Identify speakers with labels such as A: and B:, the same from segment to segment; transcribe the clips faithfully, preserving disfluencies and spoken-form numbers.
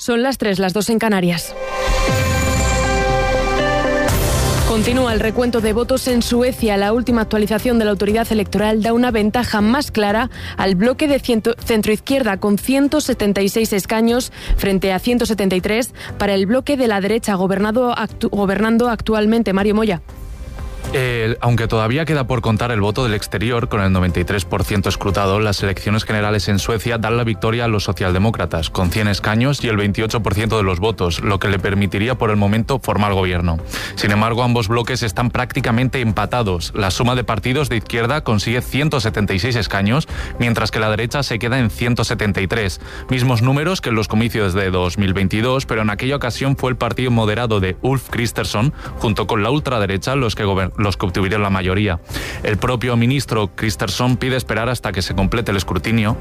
A: Son las tres, las dos en Canarias. Continúa el recuento de votos en Suecia. La última actualización de la autoridad electoral da una ventaja más clara al bloque de centroizquierda con ciento setenta y seis escaños frente a ciento setenta y tres para el bloque de la derecha gobernado actu- gobernando actualmente. Mario Moya.
B: Eh, aunque todavía queda por contar el voto del exterior, con el noventa y tres por ciento escrutado, las elecciones generales en Suecia dan la victoria a los socialdemócratas, con cien escaños y el veintiocho por ciento de los votos, lo que le permitiría por el momento formar gobierno. Sin embargo, ambos bloques están prácticamente empatados. La suma de partidos de izquierda consigue ciento setenta y seis escaños, mientras que la derecha se queda en ciento setenta y tres. Mismos números que en los comicios de dos mil veintidós, pero en aquella ocasión fue el partido moderado de Ulf Kristersson, junto con la ultraderecha, los que gobernaron los que obtuvieron la mayoría. El propio ministro Kristersson pide esperar hasta que se complete el escrutinio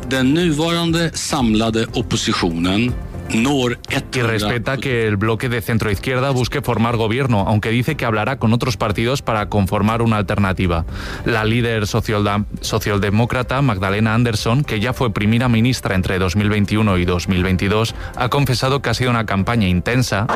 B: y respeta que el bloque de centroizquierda busque formar gobierno, aunque dice que hablará con otros partidos para conformar una alternativa. La líder socialdemócrata Magdalena Andersson, que ya fue primera ministra entre dos mil veintiuno y dos mil veintidós, ha confesado que ha sido una campaña intensa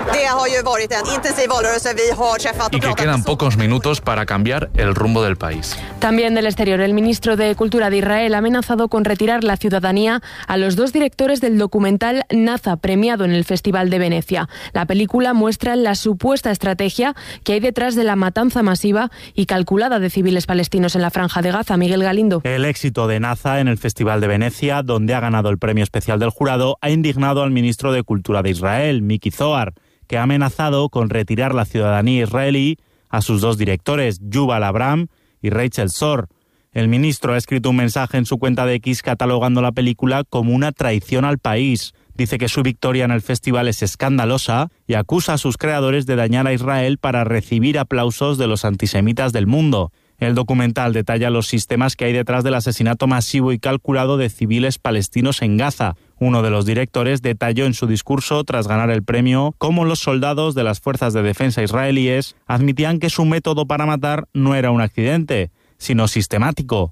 B: y que quedan pocos minutos para cambiar el rumbo del país.
A: También del exterior, el ministro de Cultura de Israel ha amenazado con retirar la ciudadanía a los dos directores del documental Naza, premiado en el Festival de Venecia. La película muestra la supuesta estrategia que hay detrás de la matanza masiva y calculada de civiles palestinos en la Franja de Gaza. Miguel Galindo.
C: El éxito de Naza en el Festival de Venecia, donde ha ganado el premio especial del jurado, ha indignado al ministro de Cultura de Israel, Miki Zohar, que ha amenazado con retirar la ciudadanía israelí a sus dos directores, Yuval Abraham y Rachel Sor. El ministro ha escrito un mensaje en su cuenta de X catalogando la película como una traición al país. Dice que su victoria en el festival es escandalosa y acusa a sus creadores de dañar a Israel para recibir aplausos de los antisemitas del mundo. El documental detalla los sistemas que hay detrás del asesinato masivo y calculado de civiles palestinos en Gaza. Uno de los directores detalló en su discurso, tras ganar el premio, cómo los soldados de las fuerzas de defensa israelíes admitían que su método para matar no era un accidente, sino sistemático.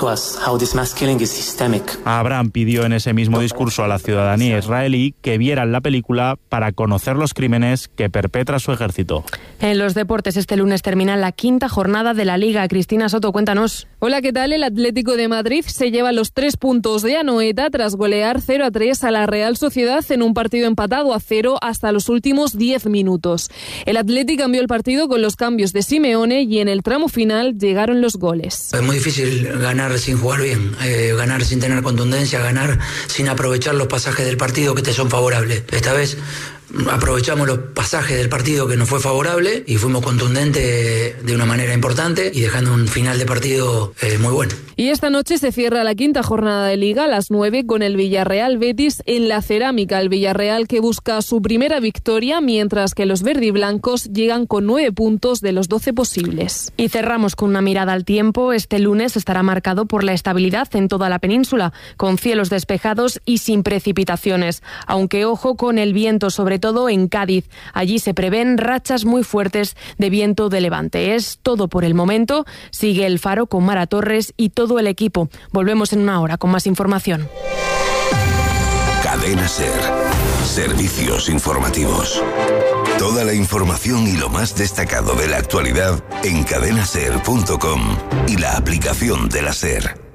C: Abraham pidió en ese mismo discurso a la ciudadanía israelí que vieran la película para conocer los crímenes que perpetra su ejército.
A: En los deportes, este lunes termina la quinta jornada de la Liga. Cristina Soto, cuéntanos.
D: Hola, ¿qué tal? El Atlético de Madrid se lleva los tres puntos de Anoeta tras golear cero a tres a la Real Sociedad en un partido empatado a cero hasta los últimos diez minutos. El Atlético cambió el partido con los cambios de Simeone y en el tramo final llegaron los goles.
E: Es muy difícil ganar sin jugar bien, eh, ganar sin tener contundencia, ganar sin aprovechar los pasajes del partido que te son favorables. Esta vez aprovechamos los pasajes del partido que nos fue favorable y fuimos contundentes de una manera importante y dejando un final de partido eh, muy bueno.
D: Y esta noche se cierra la quinta jornada de Liga a las nueve con el Villarreal Betis en la Cerámica. El Villarreal que busca su primera victoria, mientras que los verdiblancos llegan con nueve puntos de los doce posibles.
A: Y cerramos con una mirada al tiempo. Este lunes estará marcado por la estabilidad en toda la península, con cielos despejados y sin precipitaciones, aunque ojo con el viento, sobre todo en Cádiz. Allí se prevén rachas muy fuertes de viento de levante. Es todo por el momento. Sigue el Faro con Mara Torres y todo el equipo. Volvemos en una hora con más información.
F: Cadena SER. Servicios informativos. Toda la información y lo más destacado de la actualidad en cadena ser punto com y la aplicación de la SER.